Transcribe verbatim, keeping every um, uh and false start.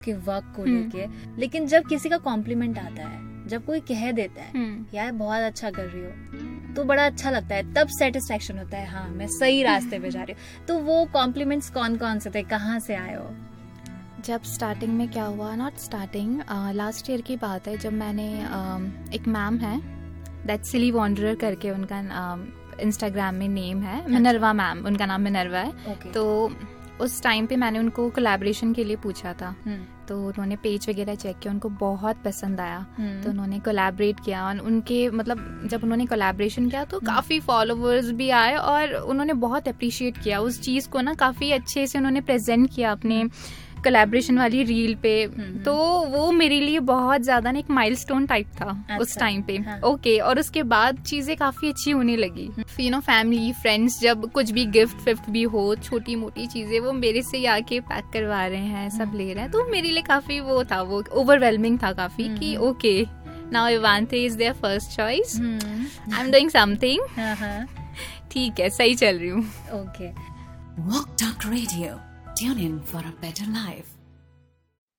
कि वर्क को लेके, लेकिन जब किसी का कॉम्प्लीमेंट आता है, जब कोई कह देता है यार बहुत अच्छा कर रही हो, तो बड़ा अच्छा लगता है, तब सेटिस्फेक्शन होता है, हाँ मैं सही रास्ते पे जा रही हूँ। तो वो कॉम्प्लीमेंट्स कौन कौन से थे, कहाँ से आए हो? जब स्टार्टिंग में क्या हुआ, नॉट स्टार्टिंग, लास्ट ईयर की बात है, जब मैंने uh, एक मैम है दैट सिली वॉन्डरर करके उनका इंस्टाग्राम uh, में नेम है, मिनरवा मैम, उनका नाम मिनरवा है। okay. तो उस टाइम पे मैंने उनको कोलैबोरेशन के लिए पूछा था, तो उन्होंने पेज वगैरह चेक किया, उनको बहुत पसंद आया, तो उन्होंने कोलैबोरेट किया। और उनके मतलब जब उन्होंने कोलैबोरेशन किया तो काफ़ी फॉलोवर्स भी आए और उन्होंने बहुत अप्रिशिएट किया उस चीज़ को ना, काफ़ी अच्छे से उन्होंने प्रेजेंट किया अपने कोलैबोरेशन वाली रील पे। तो वो मेरे लिए बहुत ज्यादा ना एक माइलस्टोन टाइप था। अच्छा, उस टाइम पे। हाँ. ओके, और उसके बाद चीजें काफी अच्छी होने लगी। यू नो फैमिली फ्रेंड्स जब कुछ भी गिफ्ट विफ्ट भी हो, छोटी मोटी चीजें वो मेरे से आके पैक करवा रहे हैं, सब ले रहे हैं, तो मेरे लिए काफी वो था, वो ओवरवेलमिंग था काफी कि okay now इवांते is there first choice, I am doing something, ठीक है सही चल रही हूँ। Okay, Walk Talk Radio. Tune in for a better life.